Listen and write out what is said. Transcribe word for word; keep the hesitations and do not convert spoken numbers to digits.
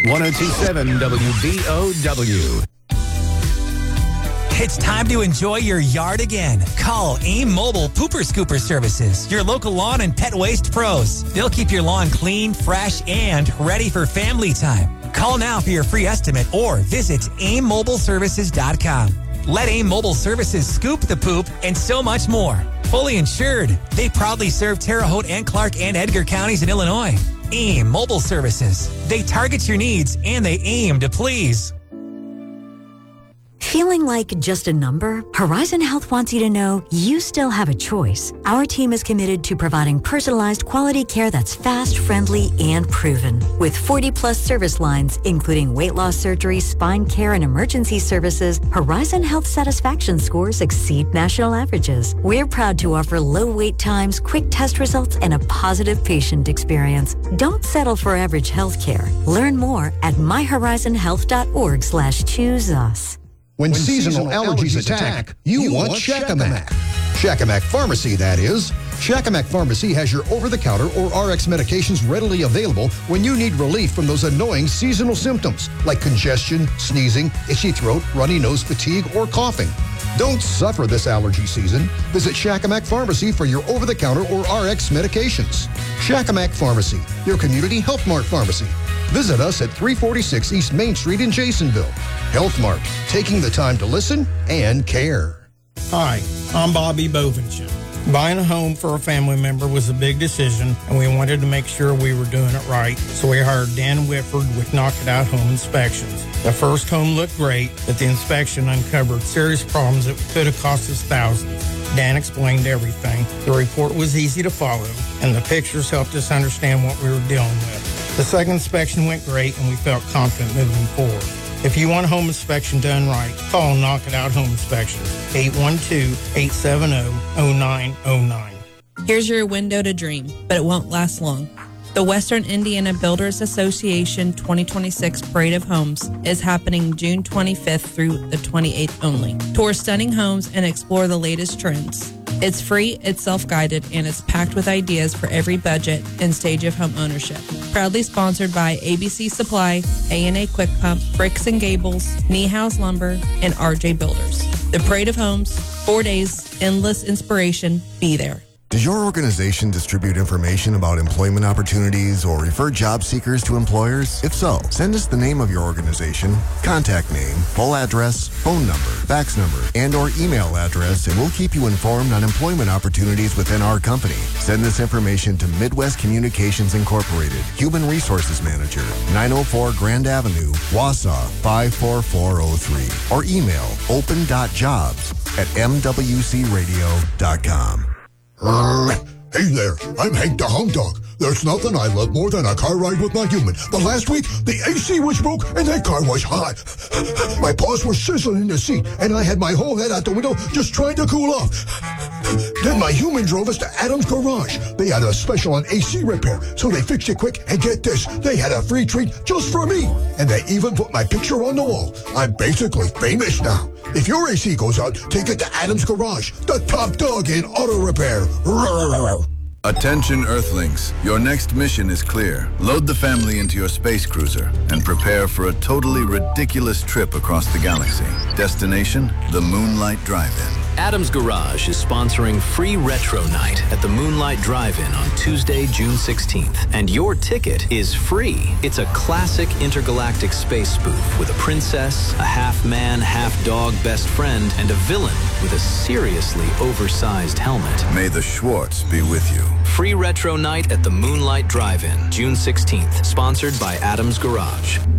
one oh two point seven W B O W. It's time to enjoy your yard again. Call AIM Mobile Pooper Scooper Services, your local lawn and pet waste pros. They'll keep your lawn clean, fresh, and ready for family time. Call now for your free estimate or visit aim mobile services dot com. Let AIM Mobile Services scoop the poop and so much more. Fully insured. They proudly serve Terre Haute and Clark and Edgar counties in Illinois. AIM Mobile Services. They target your needs and they aim to please. Feeling like just a number? Horizon Health wants you to know you still have a choice. Our team is committed to providing personalized quality care that's fast, friendly, and proven. With forty plus service lines, including weight loss surgery, spine care, and emergency services, Horizon Health satisfaction scores exceed national averages. We're proud to offer low wait times, quick test results, and a positive patient experience. Don't settle for average health care. Learn more at my horizon health dot org slash choose us. When, when seasonal, seasonal allergies, allergies attack, attack, you, you want, want Shakamak. Shakamak Pharmacy, that is. Shakamak Pharmacy has your over-the-counter or R X medications readily available when you need relief from those annoying seasonal symptoms like congestion, sneezing, itchy throat, runny nose, fatigue, or coughing. Don't suffer this allergy season. Visit Shakamak Pharmacy for your over-the-counter or R X medications. Shakamak Pharmacy, your community Health Mart pharmacy. Visit us at three forty-six East Main Street in Jasonville. Health Mart, taking the time to listen and care. Hi, I'm Bobby Bovenshire. Buying a home for a family member was a big decision, and we wanted to make sure we were doing it right, so we hired Dan Whitford with Knock It Out Home Inspections. The first home looked great, but the inspection uncovered serious problems that could have cost us thousands. Dan explained everything. The report was easy to follow, and the pictures helped us understand what we were dealing with. The second inspection went great, and we felt confident moving forward. If you want a home inspection done right, call Knock It Out Home Inspections, eight one two, eight seven zero, zero nine zero nine. Here's your window to dream, but it won't last long. The Western Indiana Builders Association twenty twenty-six Parade of Homes is happening June twenty-fifth through the twenty-eighth only. Tour stunning homes and explore the latest trends. It's free, it's self-guided, and it's packed with ideas for every budget and stage of home ownership. Proudly sponsored by A B C Supply, A and A Quick Pump, Bricks and Gables, Knee House Lumber, and R J Builders. The Parade of Homes, four days, endless inspiration. Be there. Does your organization distribute information about employment opportunities or refer job seekers to employers? If so, send us the name of your organization, contact name, full address, phone number, fax number, and or email address, and we'll keep you informed on employment opportunities within our company. Send this information to Midwest Communications Incorporated, Human Resources Manager, nine oh four Grand Avenue, Wausau, five four four oh three, or email open dot jobs at m w c radio dot com. Hey there, I'm Hank the Hound Dog. There's nothing I love more than a car ride with my human. But last week, the A C was broke and that car was hot. My paws were sizzling in the seat and I had my whole head out the window just trying to cool off. Then my human drove us to Adam's Garage. They had a special on A C repair, so they fixed it quick, and get this, they had a free treat just for me. And they even put my picture on the wall. I'm basically famous now. If your A C goes out, take it to Adam's Garage, the top dog in auto repair. Attention Earthlings, your next mission is clear. Load the family into your space cruiser and prepare for a totally ridiculous trip across the galaxy. Destination, the Moonlight Drive-In. Adam's Garage is sponsoring Free Retro Night at the Moonlight Drive-In on Tuesday, June sixteenth. And your ticket is free. It's a classic intergalactic space spoof with a princess, a half-man, half-dog best friend, and a villain with a seriously oversized helmet. May the Schwartz be with you. Free Retro Night at the Moonlight Drive-In, June sixteenth. Sponsored by Adam's Garage.